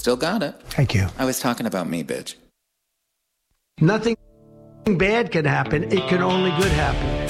Still got it. Thank you. I was talking about me, bitch. Nothing bad can happen. It can only good happen.